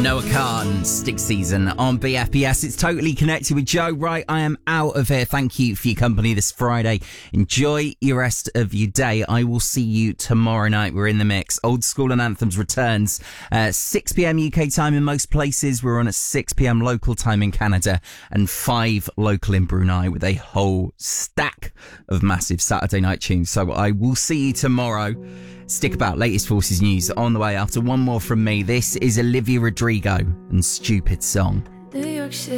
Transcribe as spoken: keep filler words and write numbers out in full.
Noah Khan, Stick Season on B F B S. It's Totally Connected with Joe. Right, I am out of here. Thank you for your company this Friday. Enjoy your rest of your day. I will see you tomorrow night. We're in the mix. Old School and Anthems returns uh, six p.m. U K time in most places. We're on at six p.m. local time in Canada and five local in Brunei with a whole stack of massive Saturday night tunes. So I will see you tomorrow. Stick about. Latest Forces news on the way after one more from me. This is Olivia Rodrigo and Stupid Song.